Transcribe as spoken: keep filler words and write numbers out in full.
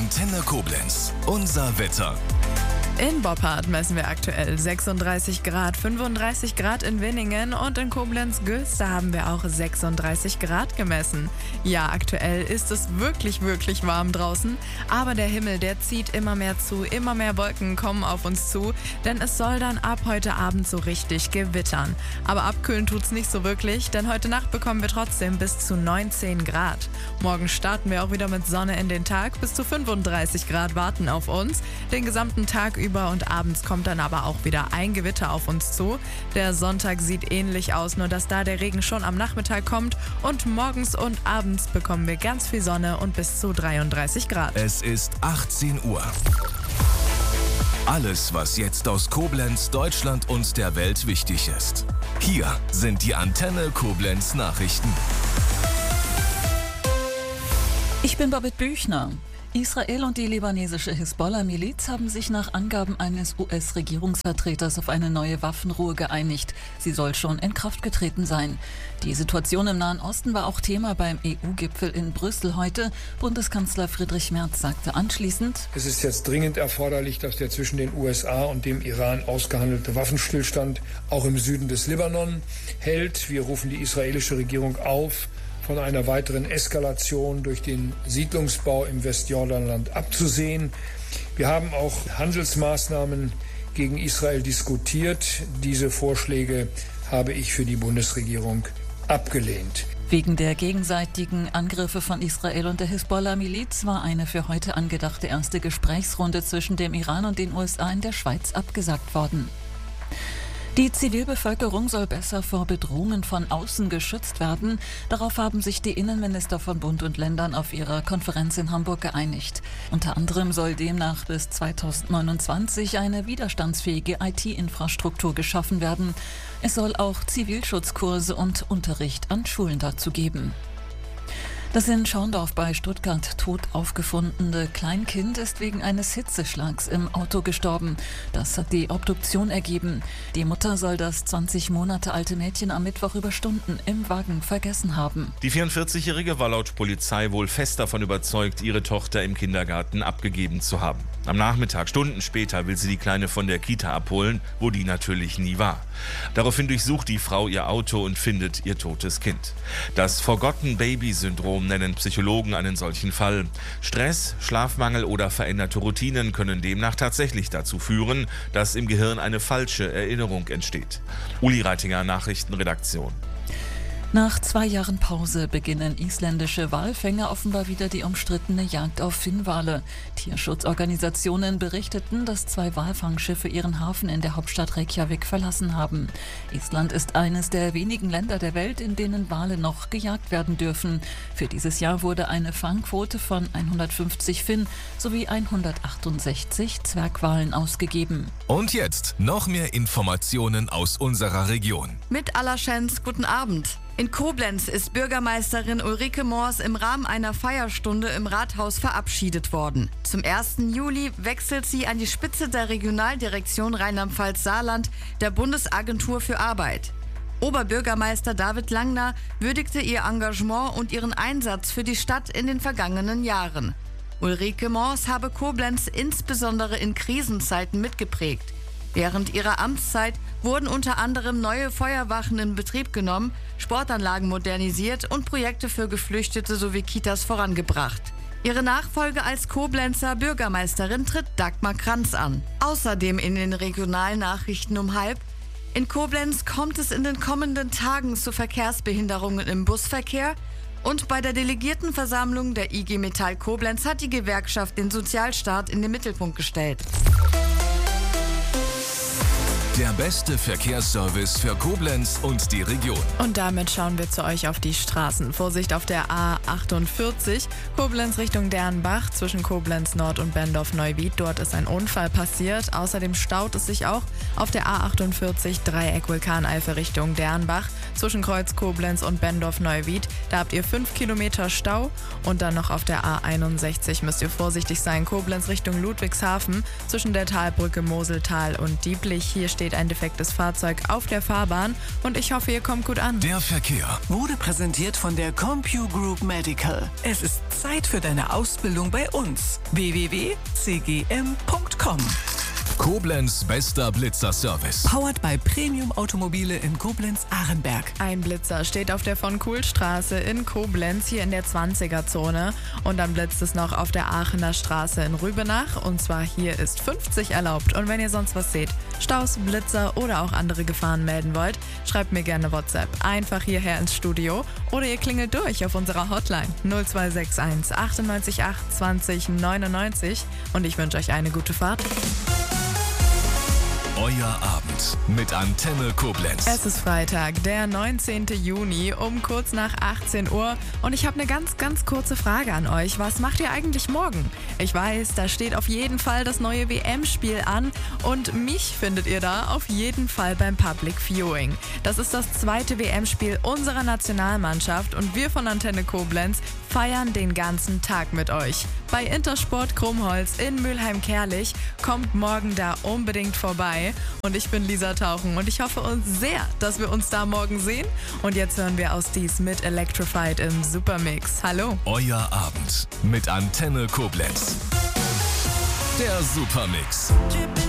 Antenne Koblenz. Unser Wetter. In Boppard messen wir aktuell sechsunddreißig Grad, fünfunddreißig Grad in Winningen und in Koblenz-Gülster haben wir auch sechsunddreißig Grad gemessen. Ja, aktuell ist es wirklich, wirklich warm draußen, aber der Himmel, der zieht immer mehr zu, immer mehr Wolken kommen auf uns zu, denn es soll dann ab heute Abend so richtig gewittern. Aber abkühlen tut's nicht so wirklich, denn heute Nacht bekommen wir trotzdem bis zu neunzehn Grad. Morgen starten wir auch wieder mit Sonne in den Tag, bis zu fünfunddreißig Grad warten auf uns. Den gesamten Tag über und abends kommt dann aber auch wieder ein Gewitter auf uns zu. Der Sonntag sieht ähnlich aus, nur dass da der Regen schon am Nachmittag kommt und morgens und abends bekommen wir ganz viel Sonne und bis zu dreiunddreißig Grad. Es ist achtzehn Uhr. Alles, was jetzt aus Koblenz, Deutschland und der Welt wichtig ist. Hier sind die Antenne Koblenz Nachrichten. Ich bin Babette Büchner. Israel und die libanesische Hisbollah-Miliz haben sich nach Angaben eines U S-Regierungsvertreters auf eine neue Waffenruhe geeinigt. Sie soll schon in Kraft getreten sein. Die Situation im Nahen Osten war auch Thema beim E U-Gipfel in Brüssel heute. Bundeskanzler Friedrich Merz sagte anschließend: Es ist jetzt dringend erforderlich, dass der zwischen den U S A und dem Iran ausgehandelte Waffenstillstand auch im Süden des Libanon hält. Wir rufen die israelische Regierung auf, von einer weiteren Eskalation durch den Siedlungsbau im Westjordanland abzusehen. Wir haben auch Handelsmaßnahmen gegen Israel diskutiert. Diese Vorschläge habe ich für die Bundesregierung abgelehnt. Wegen der gegenseitigen Angriffe von Israel und der Hisbollah-Miliz war eine für heute angedachte erste Gesprächsrunde zwischen dem Iran und den U S A in der Schweiz abgesagt worden. Die Zivilbevölkerung soll besser vor Bedrohungen von außen geschützt werden. Darauf haben sich die Innenminister von Bund und Ländern auf ihrer Konferenz in Hamburg geeinigt. Unter anderem soll demnach bis zweitausendneunundzwanzig eine widerstandsfähige I T-Infrastruktur geschaffen werden. Es soll auch Zivilschutzkurse und Unterricht an Schulen dazu geben. Das in Schorndorf bei Stuttgart tot aufgefundene Kleinkind ist wegen eines Hitzeschlags im Auto gestorben. Das hat die Obduktion ergeben. Die Mutter soll das zwanzig Monate alte Mädchen am Mittwoch über Stunden im Wagen vergessen haben. Die vierundvierzigjährige war laut Polizei wohl fest davon überzeugt, ihre Tochter im Kindergarten abgegeben zu haben. Am Nachmittag, Stunden später, will sie die Kleine von der Kita abholen, wo die natürlich nie war. Daraufhin durchsucht die Frau ihr Auto und findet ihr totes Kind. Das Forgotten-Baby-Syndrom nennen Psychologen einen solchen Fall. Stress, Schlafmangel oder veränderte Routinen können demnach tatsächlich dazu führen, dass im Gehirn eine falsche Erinnerung entsteht. Uli Reitinger, Nachrichtenredaktion. Nach zwei Jahren Pause beginnen isländische Walfänger offenbar wieder die umstrittene Jagd auf Finnwale. Tierschutzorganisationen berichteten, dass zwei Walfangschiffe ihren Hafen in der Hauptstadt Reykjavik verlassen haben. Island ist eines der wenigen Länder der Welt, in denen Wale noch gejagt werden dürfen. Für dieses Jahr wurde eine Fangquote von hundertfünfzig Finn sowie hundertachtundsechzig Zwergwalen ausgegeben. Und jetzt noch mehr Informationen aus unserer Region. Mit Allerschens, guten Abend. In Koblenz ist Bürgermeisterin Ulrike Moors im Rahmen einer Feierstunde im Rathaus verabschiedet worden. Zum ersten Juli wechselt sie an die Spitze der Regionaldirektion Rheinland-Pfalz-Saarland der Bundesagentur für Arbeit. Oberbürgermeister David Langner würdigte ihr Engagement und ihren Einsatz für die Stadt in den vergangenen Jahren. Ulrike Moors habe Koblenz insbesondere in Krisenzeiten mitgeprägt. Während ihrer Amtszeit wurden unter anderem neue Feuerwachen in Betrieb genommen, Sportanlagen modernisiert und Projekte für Geflüchtete sowie Kitas vorangebracht. Ihre Nachfolge als Koblenzer Bürgermeisterin tritt Dagmar Kranz an. Außerdem in den Regionalnachrichten um halb: In Koblenz kommt es in den kommenden Tagen zu Verkehrsbehinderungen im Busverkehr. Und bei der Delegiertenversammlung der I G Metall Koblenz hat die Gewerkschaft den Sozialstaat in den Mittelpunkt gestellt. Der beste Verkehrsservice für Koblenz und die Region. Und damit schauen wir zu euch auf die Straßen. Vorsicht auf der A achtundvierzig, Koblenz Richtung Dernbach, zwischen Koblenz Nord und Bendorf-Neuwied. Dort ist ein Unfall passiert. Außerdem staut es sich auch auf der A achtundvierzig, Dreieck Vulkaneifel Richtung Dernbach, zwischen Kreuz Koblenz und Bendorf-Neuwied. Da habt ihr fünf Kilometer Stau. Und dann noch auf der A einundsechzig müsst ihr vorsichtig sein, Koblenz Richtung Ludwigshafen, zwischen der Talbrücke Moseltal und Dieblich. Hier steht steht ein defektes Fahrzeug auf der Fahrbahn und ich hoffe, ihr kommt gut an. Der Verkehr wurde präsentiert von der Compu Group Medical. Es ist Zeit für deine Ausbildung bei uns. w w w punkt c g m punkt com. Koblenz bester Blitzer-Service. Powered by Premium Automobile in Koblenz-Arenberg. Ein Blitzer steht auf der von Kuhl-Straße in Koblenz, hier in der zwanziger-Zone. Und dann blitzt es noch auf der Aachener Straße in Rübenach. Und zwar hier ist fünfzig erlaubt. Und wenn ihr sonst was seht, Staus, Blitzer oder auch andere Gefahren melden wollt, schreibt mir gerne WhatsApp. Einfach hierher ins Studio oder ihr klingelt durch auf unserer Hotline null zwei sechs eins achtundneunzig acht zwanzig neunundneunzig. Und ich wünsche euch eine gute Fahrt. Euer Abend mit Antenne Koblenz. Es ist Freitag, der neunzehnten Juni um kurz nach achtzehn Uhr und ich habe eine ganz, ganz kurze Frage an euch. Was macht ihr eigentlich morgen? Ich weiß, da steht auf jeden Fall das neue W M-Spiel an und mich findet ihr da auf jeden Fall beim Public Viewing. Das ist das zweite W M-Spiel unserer Nationalmannschaft und wir von Antenne Koblenz feiern den ganzen Tag mit euch. Bei Intersport Krummholz in Mülheim-Kerlich. Kommt morgen da unbedingt vorbei. Und ich bin Lisa Tauchen und ich hoffe uns sehr, dass wir uns da morgen sehen. Und jetzt hören wir aus dies mit Electrified im Supermix. Hallo. Euer Abend mit Antenne Koblenz. Der Supermix.